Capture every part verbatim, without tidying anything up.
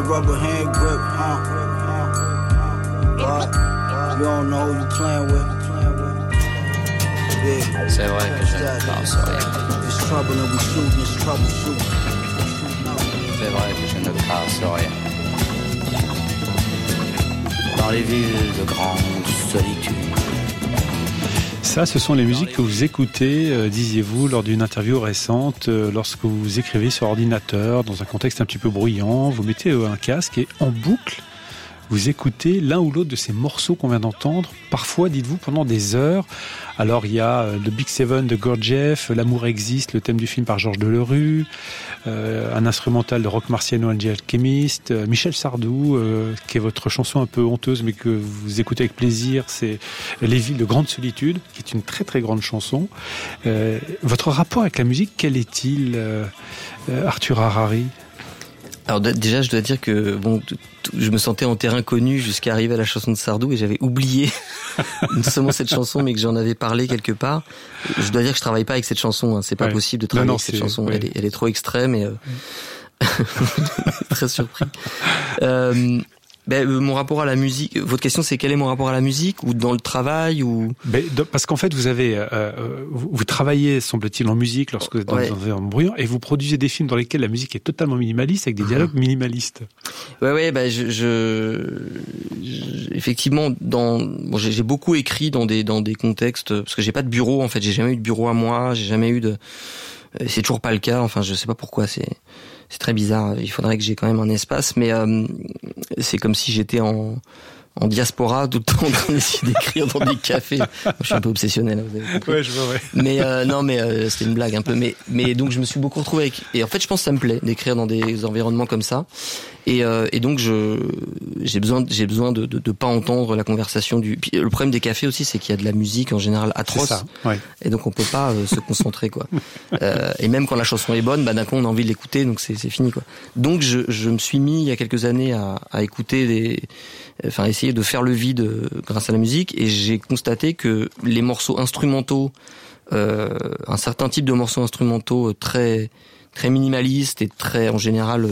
rubber hand grip, huh? What? You don't know who you playing with. Yeah. C'est vrai que je ne casse rien. It's trouble and we shooting, it's troubleshoot. C'est vrai que je ne casse rien. Dans les villes de grande solitude. Ça, ce sont les musiques que vous écoutez, euh, disiez-vous, lors d'une interview récente, euh, lorsque vous écrivez sur ordinateur, dans un contexte un petit peu bruyant, vous mettez euh, un casque et en boucle, vous écoutez l'un ou l'autre de ces morceaux qu'on vient d'entendre, parfois, dites-vous, pendant des heures. Alors, il y a euh, le Big Seven de Gurdjieff, L'amour existe, le thème du film par Georges Delerue, euh, un instrumental de Rock Marciano and the Alchemist, euh, Michel Sardou, euh, qui est votre chanson un peu honteuse, mais que vous écoutez avec plaisir, c'est Les villes de grande solitude, qui est une très très grande chanson. Euh, votre rapport avec la musique, quel est-il, euh, euh, Arthur Harari ? Alors déjà, je dois dire que bon, t- t- je me sentais en terrain connu jusqu'à arriver à la chanson de Sardou et j'avais oublié non seulement cette chanson, mais que j'en avais parlé quelque part. Je dois dire que je travaille pas avec cette chanson. Hein. C'est pas ouais. possible de travailler non, non, avec cette chanson. Ouais. Elle, est, elle est trop extrême et euh... très surpris. Euh, Ben, euh, mon rapport à la musique. Votre question, c'est quel est mon rapport à la musique ou dans le travail ou ben, parce qu'en fait, vous avez, euh, vous, vous travaillez, semble-t-il, en musique lorsque vous êtes dans ouais. un environnement bruyant, et vous produisez des films dans lesquels la musique est totalement minimaliste, avec des dialogues mmh. minimalistes. Ouais, ouais. Ben, je, je, je effectivement, dans, bon, j'ai, j'ai beaucoup écrit dans des dans des contextes parce que j'ai pas de bureau. En fait, j'ai jamais eu de bureau à moi. J'ai jamais eu de. C'est toujours pas le cas. Enfin, je sais pas pourquoi. C'est c'est très bizarre. Il faudrait que j'ai quand même un espace, mais euh, c'est comme si j'étais en en diaspora tout le temps en train d'essayer d'écrire dans des cafés. Moi, je suis un peu obsessionnel, vous avez compris. Ouais, je vois, ouais. Mais euh, non, mais euh, c'était une blague un peu. Mais mais donc je me suis beaucoup retrouvé avec. Et en fait, je pense que ça me plaît d'écrire dans des environnements comme ça. Et, euh, et donc je j'ai besoin j'ai besoin de, de de pas entendre la conversation du. Puis, le problème des cafés aussi, c'est qu'il y a de la musique en général atroce. C'est ça, ouais. Et donc on peut pas euh, se concentrer quoi. Euh, et même quand la chanson est bonne, bah d'un coup on a envie de l'écouter, donc c'est c'est fini quoi. Donc je je me suis mis il y a quelques années à à écouter des enfin essayer de faire le vide grâce à la musique, et j'ai constaté que les morceaux instrumentaux, euh, un certain type de morceaux instrumentaux très très minimalistes et très en général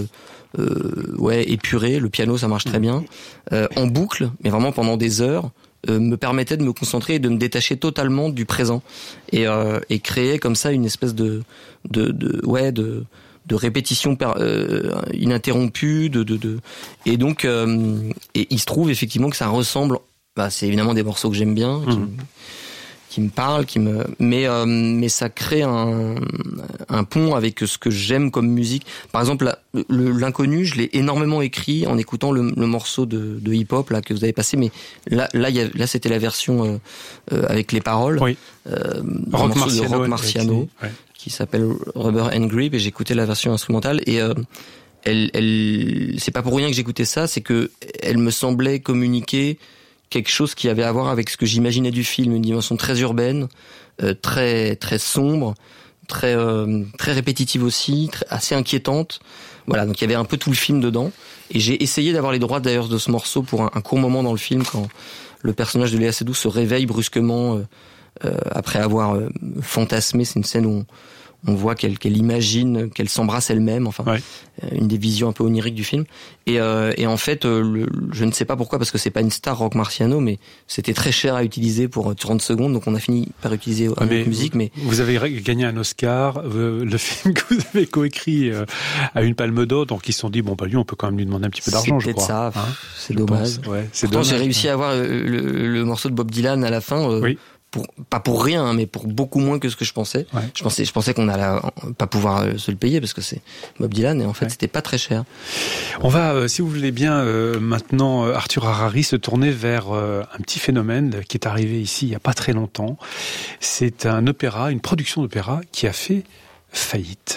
euh, ouais épurés, le piano ça marche très bien, euh, en boucle, mais vraiment pendant des heures, euh, me permettait de me concentrer et de me détacher totalement du présent et euh, et créer comme ça une espèce de de de ouais de de répétition per, euh, ininterrompue, de, de, de et donc euh, et il se trouve effectivement que ça ressemble. Bah, c'est évidemment des morceaux que j'aime bien, qui, mmh. qui me parlent, qui me. Mais euh, mais ça crée un un pont avec ce que j'aime comme musique. Par exemple, la, le, l'inconnu, je l'ai énormément écrit en écoutant le, le morceau de, de hip-hop là que vous avez passé. Mais là là il y a, là c'était la version euh, euh, avec les paroles. Oui. Euh, Rock morceau Marciano, de Rock Marciano. Ouais. Qui s'appelle Rubber and Grip, et j'écoutais la version instrumentale, et euh, elle, elle, c'est pas pour rien que j'écoutais ça, c'est que elle me semblait communiquer quelque chose qui avait à voir avec ce que j'imaginais du film, une dimension très urbaine, euh, très très sombre, très euh, très répétitive aussi, très, assez inquiétante. Voilà, donc il y avait un peu tout le film dedans, et j'ai essayé d'avoir les droits d'ailleurs de ce morceau pour un, un court moment dans le film quand le personnage de Léa Seydoux se réveille brusquement. Euh, Euh, après avoir euh, fantasmé, c'est une scène où on, on voit qu'elle, qu'elle imagine, qu'elle s'embrasse elle-même, enfin, ouais. euh, une des visions un peu oniriques du film. Et, euh, et en fait, euh, le, je ne sais pas pourquoi, parce que c'est pas une star, Rock Marciano, mais c'était très cher à utiliser pour trente secondes, donc on a fini par utiliser un autre musique. Mais vous avez gagné un Oscar, euh, le film que vous avez coécrit euh, a une Palme d'Or, donc ils se sont dit bon bah lui on peut quand même lui demander un petit peu d'argent, c'est je crois. Ça, hein, c'est dommage. Ouais, c'est Pourtant, dommage. J'ai réussi à avoir le, le, le morceau de Bob Dylan à la fin. Euh, oui. Pour, pas pour rien, hein, mais pour beaucoup moins que ce que je pensais. Ouais. Je pensais, je pensais qu'on allait pas pouvoir se le payer parce que c'est Bob Dylan, et en fait, ouais. c'était pas très cher. On va, euh, si vous voulez bien, euh, maintenant, euh, Arthur Harari, se tourner vers euh, un petit phénomène qui est arrivé ici il y a pas très longtemps. C'est un opéra, une production d'opéra qui a fait faillite.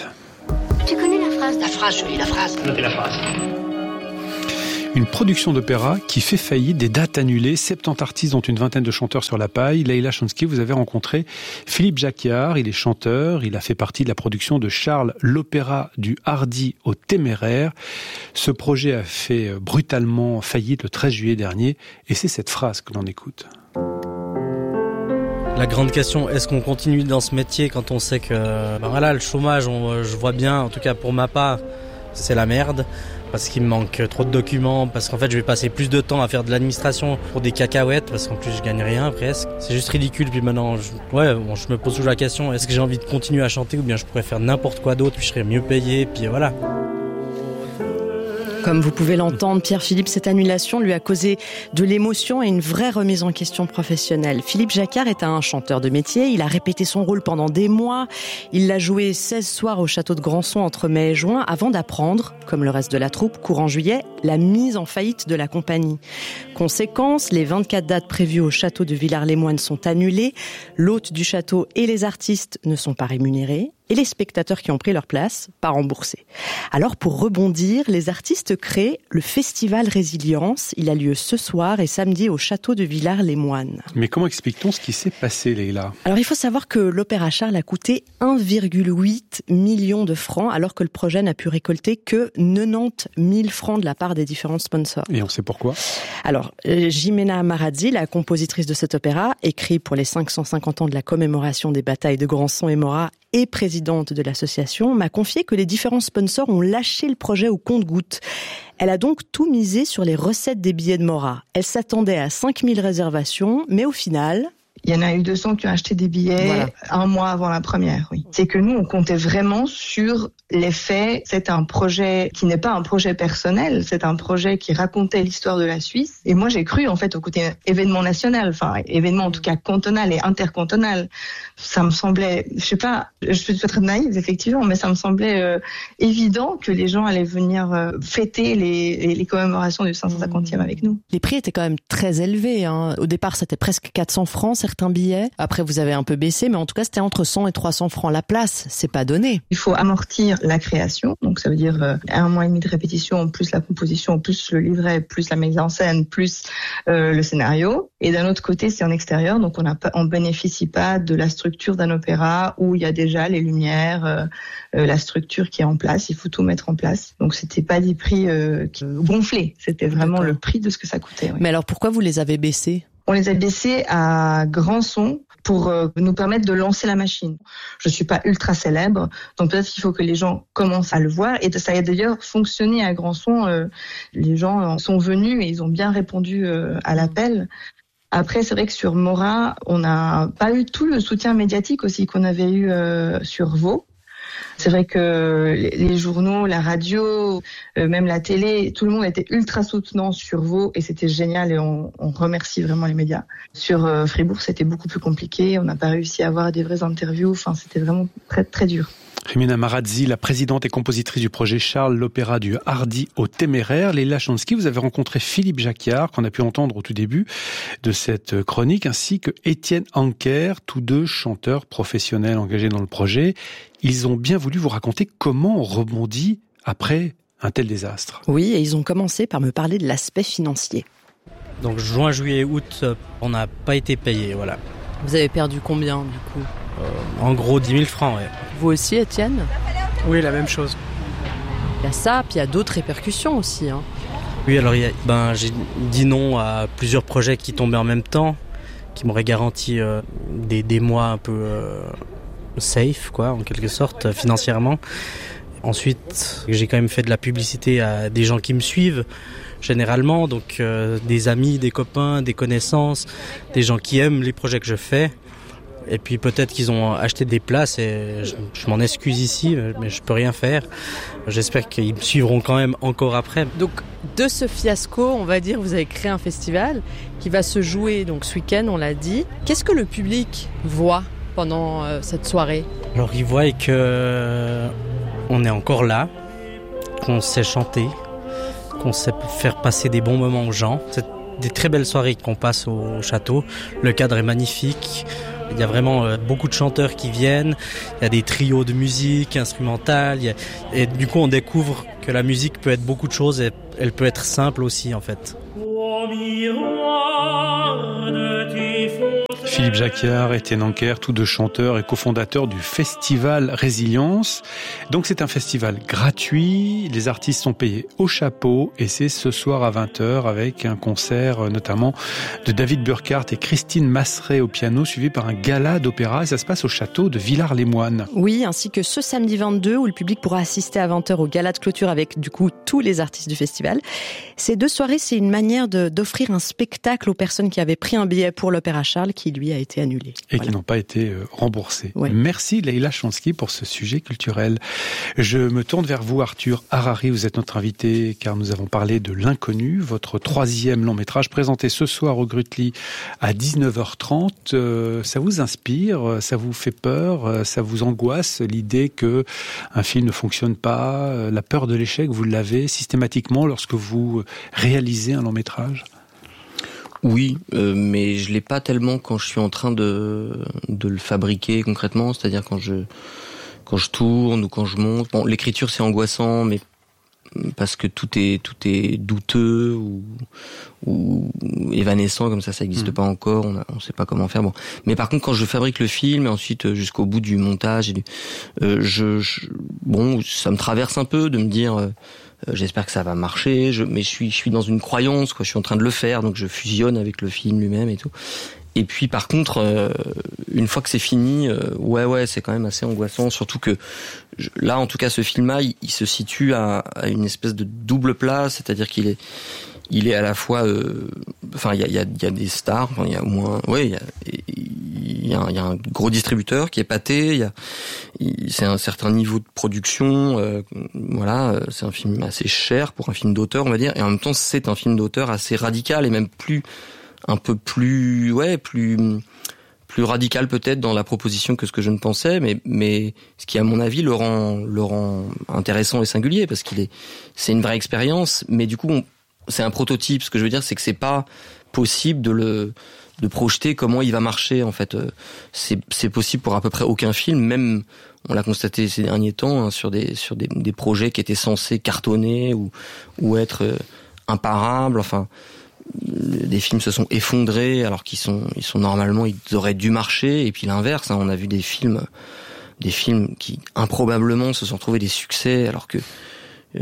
Tu connais la phrase? La phrase, je lis la phrase. Notez la phrase. Une production d'opéra qui fait faillite, des dates annulées, soixante-dix artistes dont une vingtaine de chanteurs sur la paille. Leïla Chonsky, vous avez rencontré Philippe Jacquiard, il est chanteur, il a fait partie de la production de Charles, l'opéra du hardi au téméraire. Ce projet a fait brutalement faillite le treize juillet dernier, et c'est cette phrase que l'on écoute. La grande question, est-ce qu'on continue dans ce métier quand on sait que, ben voilà, le chômage, on, je vois bien, en tout cas pour ma part, c'est la merde. parce qu'il me manque trop de documents, parce qu'en fait je vais passer plus de temps à faire de l'administration pour des cacahuètes, parce qu'en plus je gagne rien presque. C'est juste ridicule. Puis maintenant, je, ouais, bon, je me pose toujours la question, est-ce que j'ai envie de continuer à chanter ou bien je pourrais faire n'importe quoi d'autre, puis je serais mieux payé, puis voilà. Comme vous pouvez l'entendre, Pierre-Philippe, cette annulation lui a causé de l'émotion et une vraie remise en question professionnelle. Philippe Jacquard est un chanteur de métier. Il a répété son rôle pendant des mois. Il l'a joué seize soirs au château de Grandson entre mai et juin avant d'apprendre, comme le reste de la troupe, courant juillet, la mise en faillite de la compagnie. Conséquence, les vingt-quatre dates prévues au château de Villars-les-Moines sont annulées. L'hôte du château et les artistes ne sont pas rémunérés. Et les spectateurs qui ont pris leur place, pas remboursés. Alors pour rebondir, les artistes créent le Festival Résilience. Il a lieu ce soir et samedi au château de Villars-les-Moines. Mais comment explique-t-on ce qui s'est passé, Leïla ? Alors il faut savoir que l'Opéra Charles a coûté un virgule huit million de francs, alors que le projet n'a pu récolter que quatre-vingt-dix mille francs de la part des différents sponsors. Et on sait pourquoi ? Alors, Jimena Marazzi, la compositrice de cet opéra, écrit pour les cinq cent cinquante ans de la commémoration des batailles de Grandson et Morat et présidente de l'association, m'a confié que les différents sponsors ont lâché le projet au compte-gouttes. Elle a donc tout misé sur les recettes des billets de Morat. Elle s'attendait à cinq mille réservations, mais au final... Il y en a eu deux cents qui ont acheté des billets voilà. un mois avant la première, oui. C'est que nous, on comptait vraiment sur les faits. C'est un projet qui n'est pas un projet personnel, c'est un projet qui racontait l'histoire de la Suisse. Et moi, j'ai cru, en fait, au côté événement national, enfin, événement en tout cas cantonal et intercantonal. Ça me semblait, je sais pas, je peux être naïve, effectivement, mais ça me semblait euh, évident que les gens allaient venir euh, fêter les, les, les commémorations du cinq cent cinquantième avec nous. Les prix étaient quand même très élevés, hein. Au départ, c'était presque quatre cents francs, certains billets. Après, vous avez un peu baissé, mais en tout cas, c'était entre cent et trois cents francs la place. C'est pas donné. Il faut amortir la création. Donc, ça veut dire euh, un mois et demi de répétition, plus la composition, plus le livret, plus la mise en scène, plus euh, le scénario. Et d'un autre côté, c'est en extérieur. Donc, on a pas, on bénéficie pas de la structure d'un opéra où il y a déjà les lumières, euh, euh, la structure qui est en place. Il faut tout mettre en place. Donc, c'était pas des prix euh, qui gonflés. C'était vraiment D'accord. le prix de ce que ça coûtait. Oui. Mais alors, pourquoi vous les avez baissés ? On les a baissés à Grandson pour euh, nous permettre de lancer la machine. Je suis pas ultra célèbre, donc peut-être qu'il faut que les gens commencent à le voir. Et ça a d'ailleurs fonctionné à Grandson. Euh, les gens sont venus et ils ont bien répondu euh, à l'appel. Après, c'est vrai que sur Morat, on n'a pas eu tout le soutien médiatique aussi qu'on avait eu euh, sur Vaud. C'est vrai que les journaux, la radio, euh, même la télé, tout le monde était ultra soutenant sur Vaud et c'était génial et on, on remercie vraiment les médias. Sur euh, Fribourg, c'était beaucoup plus compliqué. On n'a pas réussi à avoir des vraies interviews. Enfin, c'était vraiment très très dur. Jimena Marazzi, la présidente et compositrice du projet Charles, l'opéra du Hardy au Téméraire. Leïla Chansky, vous avez rencontré Philippe Jacquard, qu'on a pu entendre au tout début de cette chronique, ainsi que Étienne Anker, tous deux chanteurs professionnels engagés dans le projet. Ils ont bien voulu vous raconter comment on rebondit après un tel désastre. Oui, et ils ont commencé par me parler de l'aspect financier. Donc juin, juillet, août, on n'a pas été payé, voilà. Vous avez perdu combien du coup ? Euh, en gros dix mille francs, ouais. Vous aussi, Étienne ? Oui, la même chose. Il y a ça, puis il y a d'autres répercussions aussi. Hein. Oui, alors il y a, ben, j'ai dit non à plusieurs projets qui tombaient en même temps, qui m'auraient garanti euh, des, des mois un peu euh, safe, quoi, en quelque sorte, financièrement. Ensuite, j'ai quand même fait de la publicité à des gens qui me suivent, généralement, donc euh, des amis, des copains, des connaissances, des gens qui aiment les projets que je fais. Et puis peut-être qu'ils ont acheté des places et je, je m'en excuse ici, mais je peux rien faire. J'espère qu'ils me suivront quand même encore après. Donc de ce fiasco, on va dire, vous avez créé un festival qui va se jouer donc ce week-end, on l'a dit. Qu'est-ce que le public voit pendant euh, cette soirée ? Alors ils voient que euh, on est encore là, qu'on sait chanter, qu'on sait faire passer des bons moments aux gens. C'est des très belles soirées qu'on passe au château. Le cadre est magnifique. Il y a vraiment euh, beaucoup de chanteurs qui viennent, il y a des trios de musique instrumentale, y a... et du coup on découvre que la musique peut être beaucoup de choses et elle peut être simple aussi en fait. Philippe Jacquiard, Étienne Anker, tous deux chanteurs et cofondateurs du Festival Résilience. Donc c'est un festival gratuit, les artistes sont payés au chapeau et c'est ce soir à vingt heures avec un concert notamment de David Burkhardt et Christine Masseret au piano, suivi par un gala d'opéra et ça se passe au château de Villars-les-Moines. Oui, ainsi que ce samedi vingt-deux où le public pourra assister à vingt heures au gala de clôture avec du coup tous les artistes du festival. Ces deux soirées, c'est une manière de, d'offrir un spectacle aux personnes qui avaient pris un billet pour l'Opéra Charles qui lui a été annulé. Et voilà. Qui n'ont pas été remboursés. Ouais. Merci Leïla Chansky pour ce sujet culturel. Je me tourne vers vous Arthur Harari, vous êtes notre invité car nous avons parlé de L'Inconnu, votre troisième long métrage présenté ce soir au Grutli à dix-neuf heures trente. Euh, ça vous inspire, ça vous fait peur, ça vous angoisse l'idée que un film ne fonctionne pas, la peur de l'échec, vous l'avez systématiquement lorsque vous réalisez un long métrage ? Oui, euh, mais je l'ai pas tellement quand je suis en train de de le fabriquer concrètement, c'est-à-dire quand je quand je tourne ou quand je monte. Bon, l'écriture c'est angoissant, mais parce que tout est tout est douteux ou ou évanescent comme ça, ça n'existe mmh. pas encore, on a, on sait pas comment faire. Bon, mais par contre quand je fabrique le film et ensuite jusqu'au bout du montage, et du, euh, je, je bon, ça me traverse un peu de me dire. Euh, Euh, j'espère que ça va marcher, je, mais je suis, je suis dans une croyance, quoi. Je suis en train de le faire, donc je fusionne avec le film lui-même et tout. Et puis par contre, euh, une fois que c'est fini, euh, ouais, ouais, c'est quand même assez angoissant. Surtout que je, là, en tout cas, ce film-là, il, il se situe à, à une espèce de double place, c'est-à-dire qu'il est, il est à la fois, euh, enfin, il y a, il y a, il y a des stars, enfin, il y a au moins, ouais, il y a, il y a, un, il y a un gros distributeur qui est pâté, il y a, il, c'est un certain niveau de production, euh, voilà, c'est un film assez cher pour un film d'auteur, on va dire, et en même temps, c'est un film d'auteur assez radical et même plus, un peu plus, ouais, plus, plus radical peut-être dans la proposition que ce que je ne pensais, mais, mais ce qui, à mon avis, le rend, le rend intéressant et singulier parce qu'il est, c'est une vraie expérience, mais du coup, on, c'est un prototype. Ce que je veux dire, c'est que c'est pas possible de le, de projeter comment il va marcher, en fait. C'est, c'est possible pour à peu près aucun film, même, on l'a constaté ces derniers temps, hein, sur des, sur des, des projets qui étaient censés cartonner ou, ou être euh, imparables, enfin, des films se sont effondrés alors qu'ils sont, ils sont normalement, ils auraient dû marcher, et puis l'inverse, hein, on a vu des films, des films qui improbablement se sont retrouvés des succès alors que euh,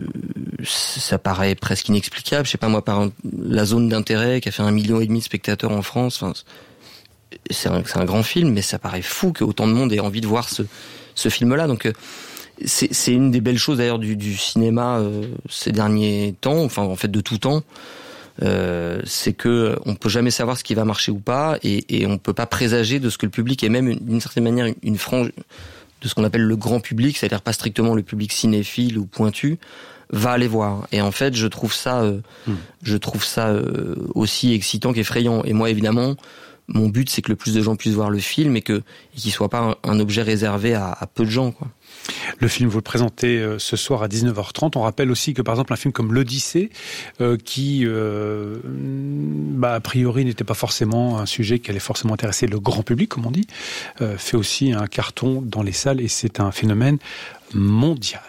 ça paraît presque inexplicable. Je sais pas moi, par un, La Zone d'intérêt qui a fait un million et demi de spectateurs en France. Enfin, c'est un, c'est un grand film, mais ça paraît fou que autant de monde ait envie de voir ce, ce film-là. Donc c'est, c'est une des belles choses d'ailleurs du, du cinéma euh, ces derniers temps, enfin en fait de tout temps. Euh, c'est que on peut jamais savoir ce qui va marcher ou pas, et, et on peut pas présager de ce que le public, et même une, d'une certaine manière une, une frange de ce qu'on appelle le grand public, c'est-à-dire pas strictement le public cinéphile ou pointu, va aller voir. Et en fait, je trouve ça, euh, mmh. je trouve ça euh, aussi excitant qu'effrayant. Et moi, évidemment, mon but, c'est que le plus de gens puissent voir le film et que et qu'il soit pas un, un objet réservé à, à peu de gens, quoi. Le film, vous le présentez euh, ce soir à dix-neuf heures trente. On rappelle aussi que, par exemple, un film comme L'Odyssée, euh, qui, euh, bah, a priori, n'était pas forcément un sujet qui allait forcément intéresser le grand public, comme on dit, euh, fait aussi un carton dans les salles, et c'est un phénomène mondial.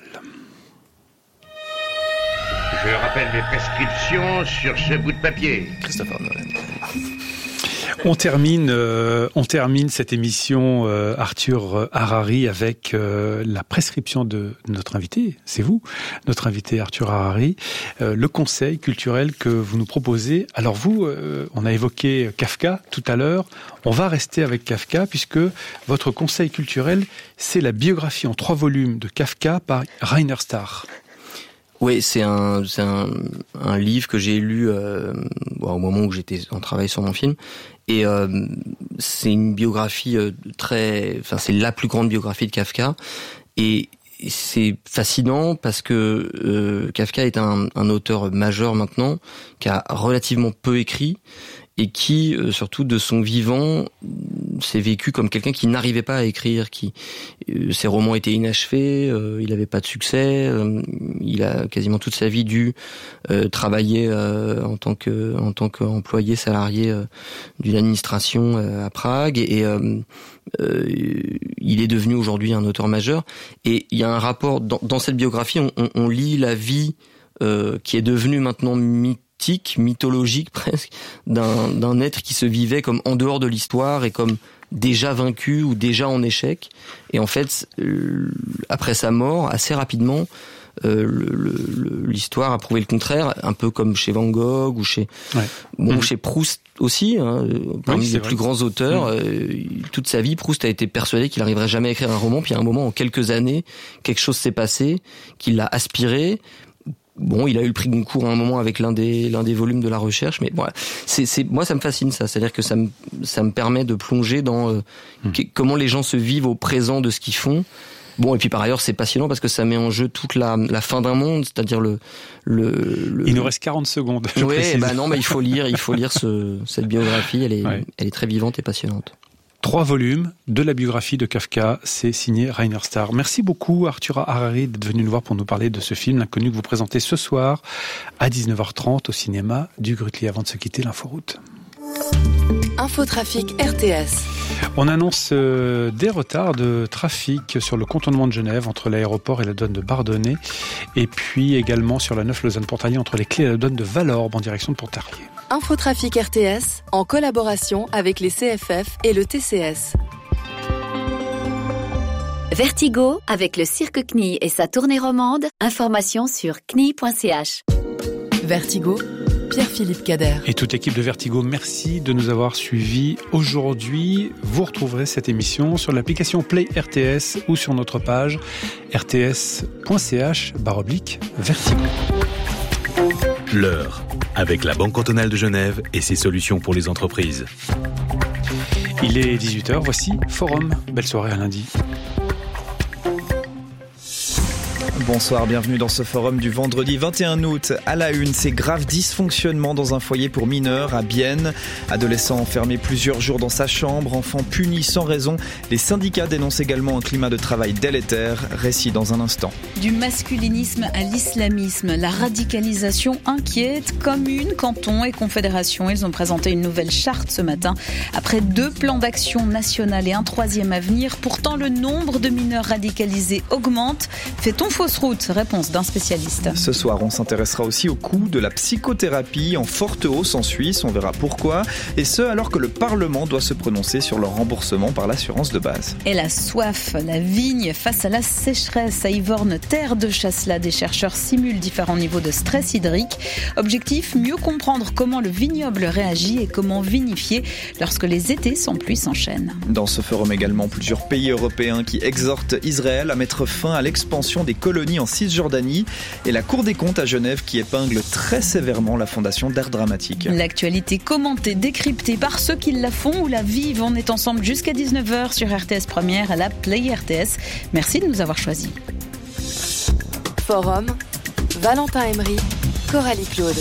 Je rappelle mes prescriptions sur ce bout de papier. Christopher Nolan. On termine, euh, on termine cette émission, euh, Arthur Harari, avec euh, la prescription de notre invité, c'est vous, notre invité Arthur Harari, euh, le conseil culturel que vous nous proposez. Alors vous, euh, on a évoqué Kafka tout à l'heure, on va rester avec Kafka puisque votre conseil culturel, c'est la biographie en trois volumes de Kafka par Rainer Starr. Oui, c'est un, c'est un, un livre que j'ai lu euh, bon, au moment où j'étais en travail sur mon film, et euh, c'est une biographie euh, très, enfin c'est la plus grande biographie de Kafka, et c'est fascinant parce que euh, Kafka est un, un auteur majeur maintenant qui a relativement peu écrit et qui, euh, surtout de son vivant, s'est vécu comme quelqu'un qui n'arrivait pas à écrire, qui euh, ses romans étaient inachevés, euh, il n'avait pas de succès, euh, il a quasiment toute sa vie dû euh, travailler euh, en tant que en tant qu'employé salarié euh, d'une administration euh, à Prague, et euh, euh, il est devenu aujourd'hui un auteur majeur. Et il y a un rapport dans, dans cette biographie, on, on, on lit la vie euh, qui est devenue maintenant mythique, optique mythologique presque d'un, d'un être qui se vivait comme en dehors de l'histoire et comme déjà vaincu ou déjà en échec. Et en fait, euh, après sa mort, assez rapidement, euh, le, le, l'histoire a prouvé le contraire, un peu comme chez Van Gogh ou chez ouais. bon mmh. chez Proust aussi, hein, parmi oui, les plus grands auteurs. Mmh. Euh, toute sa vie, Proust a été persuadé qu'il n'arriverait jamais à écrire un roman. Puis à un moment, en quelques années, quelque chose s'est passé, qu'il l'a aspiré. Bon, il a eu le prix Goncourt à un moment avec l'un des l'un des volumes de La Recherche, mais voilà, c'est c'est moi ça me fascine ça, c'est-à-dire que ça me ça me permet de plonger dans euh, mmh. que, comment les gens se vivent au présent de ce qu'ils font. Bon, et puis par ailleurs, c'est passionnant parce que ça met en jeu toute la, la fin d'un monde, c'est-à-dire le, le, le... Il nous reste quarante secondes. Oui, bah non, bah il faut lire, il faut lire ce, cette biographie. Elle est, ouais. elle est très vivante et passionnante. Trois volumes de la biographie de Kafka, c'est signé Rainer Starr. Merci beaucoup Arthur Harari d'être venu nous voir pour nous parler de ce film, L'inconnu, que vous présentez ce soir à dix-neuf heures trente au cinéma du Grutli. Avant de se quitter, l'inforoute. Infotrafic R T S. On annonce euh, des retards de trafic sur le contournement de Genève entre l'aéroport et la douane de Bardonnay, et puis également sur la neuf Lausanne-Pontarlier entre les clés et la douane de Valorbe en direction de Pontarlier. Infotrafic R T S en collaboration avec les C F F et le T C S. Vertigo avec le Cirque C N I et sa tournée romande. Information sur C N I point C H. Vertigo, Pierre-Philippe Cader. Et toute l'équipe de Vertigo, merci de nous avoir suivis aujourd'hui. Vous retrouverez cette émission sur l'application Play R T S ou sur notre page r t s point c h barre oblique Vertigo. L'heure, avec la Banque cantonale de Genève et ses solutions pour les entreprises. Il est dix-huit heures, voici Forum. Belle soirée à lundi. Bonsoir, bienvenue dans ce forum du vendredi vingt et un août. À la une, ces graves dysfonctionnements dans un foyer pour mineurs à Bienne. Adolescent enfermé plusieurs jours dans sa chambre, enfant puni sans raison. Les syndicats dénoncent également un climat de travail délétère. Récit dans un instant. Du masculinisme à l'islamisme, la radicalisation inquiète. Communes, cantons et confédérations, ils ont présenté une nouvelle charte ce matin. Après deux plans d'action national et un troisième à venir, pourtant le nombre de mineurs radicalisés augmente. Fait-on fausse route? Réponse d'un spécialiste. Ce soir, on s'intéressera aussi au coût de la psychothérapie en forte hausse en Suisse. On verra pourquoi. Et ce, alors que le Parlement doit se prononcer sur leur remboursement par l'assurance de base. Et la soif, la vigne face à la sécheresse à Yvorne, terre de Chasselas, des chercheurs simulent différents niveaux de stress hydrique. Objectif, mieux comprendre comment le vignoble réagit et comment vinifier lorsque les étés sans pluie s'enchaînent. Dans ce forum également, plusieurs pays européens qui exhortent Israël à mettre fin à l'expansion des colonies en Cisjordanie et la Cour des comptes à Genève qui épingle très sévèrement la Fondation d'Art Dramatique. L'actualité commentée, décryptée par ceux qui la font ou la vivent. On est ensemble jusqu'à dix-neuf heures sur R T S Première à la Play R T S. Merci de nous avoir choisis. Forum, Valentin Emery, Coralie Claude.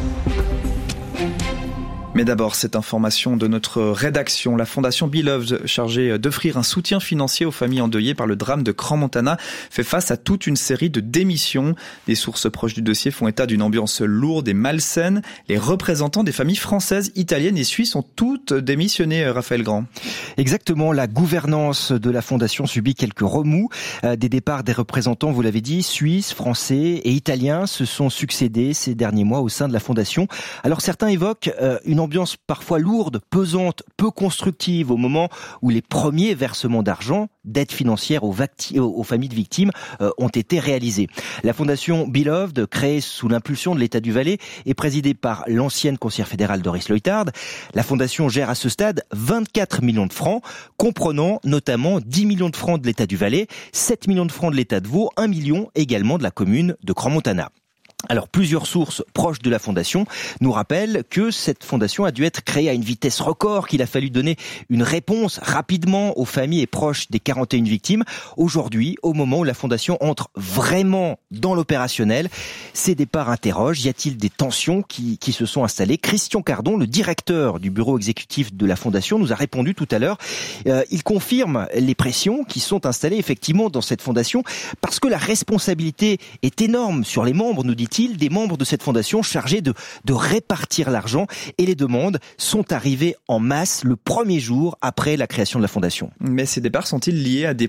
Mais d'abord, cette information de notre rédaction. La Fondation Beloved, chargée d'offrir un soutien financier aux familles endeuillées par le drame de Crans-Montana, fait face à toute une série de démissions. Des sources proches du dossier font état d'une ambiance lourde et malsaine. Les représentants des familles françaises, italiennes et suisses ont toutes démissionné, Raphaël Grand. Exactement, la gouvernance de la Fondation subit quelques remous. Des départs des représentants, vous l'avez dit, suisses, français et italiens se sont succédés ces derniers mois au sein de la Fondation. Alors certains évoquent une ambiance parfois lourde, pesante, peu constructive au moment où les premiers versements d'argent, d'aide financière aux, vacti- aux familles de victimes euh, ont été réalisés. La fondation Beloved, créée sous l'impulsion de l'État du Valais, est présidée par l'ancienne conseillère fédérale Doris Leuthard. La fondation gère à ce stade vingt-quatre millions de francs, comprenant notamment dix millions de francs de l'État du Valais, sept millions de francs de l'État de Vaud, un million également de la commune de Crans-Montana. Alors, plusieurs sources proches de la fondation nous rappellent que cette fondation a dû être créée à une vitesse record, qu'il a fallu donner une réponse rapidement aux familles et proches des quarante et une victimes. Aujourd'hui, au moment où la fondation entre vraiment dans l'opérationnel, ces départs interrogent. Y a-t-il des tensions qui, qui se sont installées? Christian Cardon, le directeur du bureau exécutif de la fondation, nous a répondu tout à l'heure. Euh, il confirme les pressions qui sont installées effectivement dans cette fondation parce que la responsabilité est énorme sur les membres, nous dit des membres de cette fondation chargés de, de répartir l'argent, et les demandes sont arrivées en masse le premier jour après la création de la fondation. Mais ces départs sont-ils liés à des pressions ?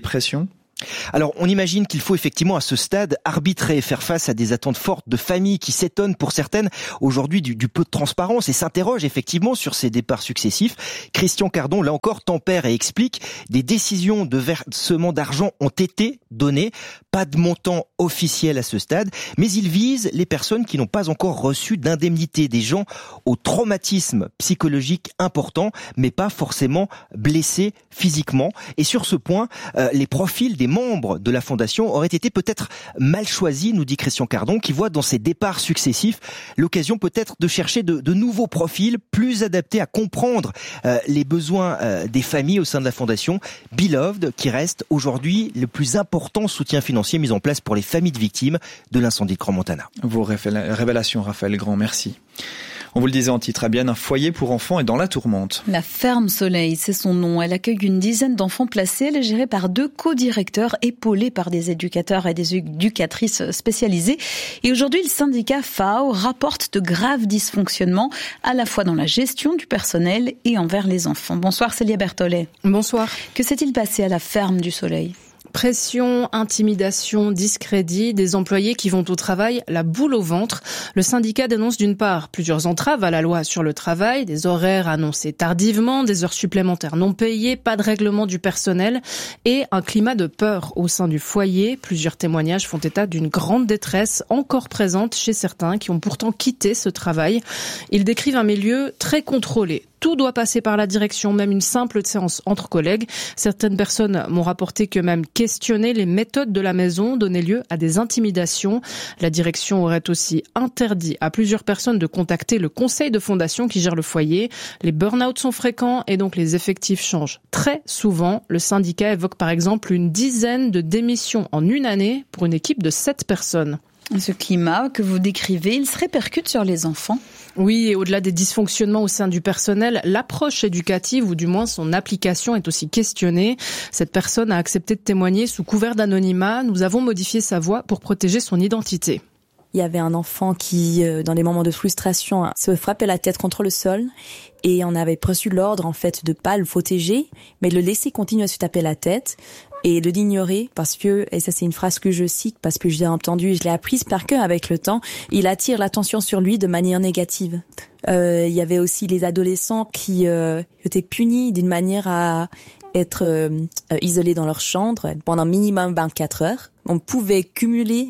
Alors, on imagine qu'il faut effectivement à ce stade arbitrer et faire face à des attentes fortes de familles qui s'étonnent pour certaines aujourd'hui du, du peu de transparence et s'interrogent effectivement sur ces départs successifs. Christian Cardon, là encore, tempère et explique des décisions de versement d'argent ont été données, pas de montant officiel à ce stade, mais il vise les personnes qui n'ont pas encore reçu d'indemnité, des gens au traumatisme psychologique important, mais pas forcément blessés physiquement. Et sur ce point, euh, les profils des membres de la Fondation auraient été peut-être mal choisis, nous dit Christian Cardon, qui voit dans ces départs successifs l'occasion peut-être de chercher de, de nouveaux profils plus adaptés à comprendre euh, les besoins euh, des familles au sein de la Fondation Beloved, qui reste aujourd'hui le plus important soutien financier mis en place pour les familles de victimes de l'incendie de Crans-Montana. Vos révélations, Raphaël Grand, merci. On vous le disait en titre, à Bienne, un foyer pour enfants est dans la tourmente. La Ferme Soleil, c'est son nom. Elle accueille une dizaine d'enfants placés. Elle est gérée par deux co-directeurs épaulés par des éducateurs et des éducatrices spécialisées. Et aujourd'hui, le syndicat F A O rapporte de graves dysfonctionnements à la fois dans la gestion du personnel et envers les enfants. Bonsoir Célia Berthollet. Bonsoir. Que s'est-il passé à la Ferme du Soleil ? Pression, intimidation, discrédit, des employés qui vont au travail, la boule au ventre. Le syndicat dénonce d'une part plusieurs entraves à la loi sur le travail, des horaires annoncés tardivement, des heures supplémentaires non payées, pas de règlement du personnel et un climat de peur au sein du foyer. Plusieurs témoignages font état d'une grande détresse encore présente chez certains qui ont pourtant quitté ce travail. Ils décrivent un milieu très contrôlé. Tout doit passer par la direction, même une simple séance entre collègues. Certaines personnes m'ont rapporté que même questionner les méthodes de la maison donnait lieu à des intimidations. La direction aurait aussi interdit à plusieurs personnes de contacter le conseil de fondation qui gère le foyer. Les burn-out sont fréquents et donc les effectifs changent très souvent. Le syndicat évoque par exemple une dizaine de démissions en une année pour une équipe de sept personnes. Ce climat que vous décrivez, il se répercute sur les enfants ? Oui, et au-delà des dysfonctionnements au sein du personnel, l'approche éducative, ou du moins son application, est aussi questionnée. Cette personne a accepté de témoigner sous couvert d'anonymat. Nous avons modifié sa voix pour protéger son identité. Il y avait un enfant qui, dans des moments de frustration, se frappait la tête contre le sol. Et on avait reçu l'ordre, en fait, de pas le protéger, mais de le laisser continuer à se taper la tête. Et de l'ignorer parce que, et ça c'est une phrase que je cite parce que je l'ai entendue, je l'ai apprise par cœur avec le temps, il attire l'attention sur lui de manière négative. Euh, il y avait aussi les adolescents qui euh, étaient punis d'une manière à être euh, isolés dans leur chambre pendant minimum vingt-quatre heures. On pouvait cumuler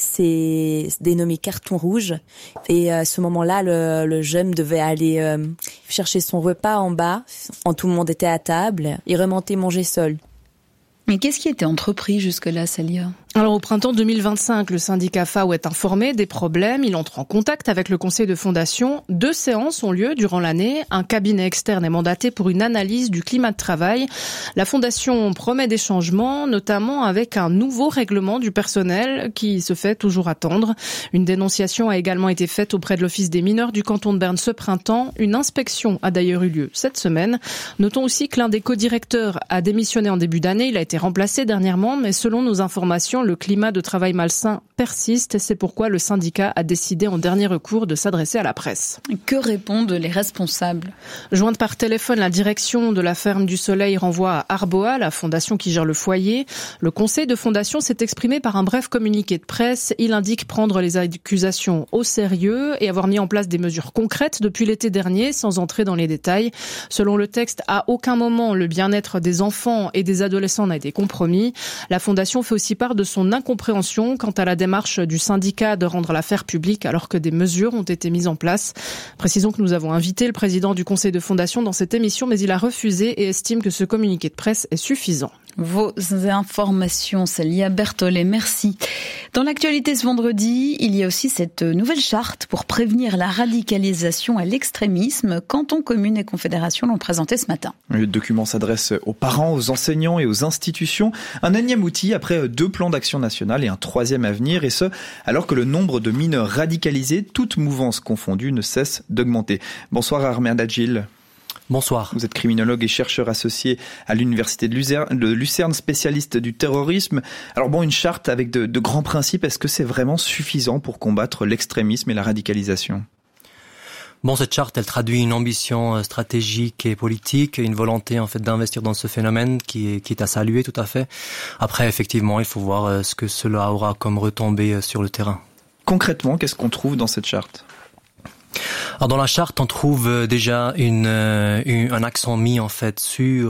ces dénommés cartons rouges et à ce moment-là, le, le jeune devait aller euh, chercher son repas en bas, quand tout le monde était à table, et remonter manger seul. Mais qu'est-ce qui était entrepris jusque-là, Célia ? Alors au printemps deux mille vingt-cinq, le syndicat F A O est informé des problèmes. Il entre en contact avec le conseil de fondation. Deux séances ont lieu durant l'année. Un cabinet externe est mandaté pour une analyse du climat de travail. La fondation promet des changements, notamment avec un nouveau règlement du personnel qui se fait toujours attendre. Une dénonciation a également été faite auprès de l'Office des mineurs du canton de Berne ce printemps. Une inspection a d'ailleurs eu lieu cette semaine. Notons aussi que l'un des co-directeurs a démissionné en début d'année. Il a été remplacé dernièrement, mais selon nos informations, le climat de travail malsain persiste. C'est pourquoi le syndicat a décidé en dernier recours de s'adresser à la presse. Que répondent les responsables ? Jointe par téléphone, la direction de la Ferme du Soleil renvoie à Arboa, la fondation qui gère le foyer. Le conseil de fondation s'est exprimé par un bref communiqué de presse. Il indique prendre les accusations au sérieux et avoir mis en place des mesures concrètes depuis l'été dernier, sans entrer dans les détails. Selon le texte, à aucun moment le bien-être des enfants et des adolescents n'a été compromis. La fondation fait aussi part de son incompréhension quant à la démarche du syndicat de rendre l'affaire publique alors que des mesures ont été mises en place. Précisons que nous avons invité le président du conseil de fondation dans cette émission, mais il a refusé et estime que ce communiqué de presse est suffisant. Vos informations, Célia Berthollet, merci. Dans l'actualité ce vendredi, il y a aussi cette nouvelle charte pour prévenir la radicalisation et l'extrémisme. Canton, communes et confédérations l'ont présenté ce matin. Le document s'adresse aux parents, aux enseignants et aux institutions. Un énième outil après deux plans d'action nationale et un troisième à venir, et ce, alors que le nombre de mineurs radicalisés, toutes mouvances confondues, ne cesse d'augmenter. Bonsoir Armand Adjil. Bonsoir. Vous êtes criminologue et chercheur associé à l'université de Lucerne, de Lucerne, spécialiste du terrorisme. Alors bon, une charte avec de, de grands principes, est-ce que c'est vraiment suffisant pour combattre l'extrémisme et la radicalisation ? Bon, cette charte, elle traduit une ambition stratégique et politique, une volonté en fait d'investir dans ce phénomène qui est, qui est à saluer tout à fait. Après, effectivement, il faut voir ce que cela aura comme retombée sur le terrain. Concrètement, qu'est-ce qu'on trouve dans cette charte ? Alors dans la charte, on trouve déjà une, une un accent mis en fait sur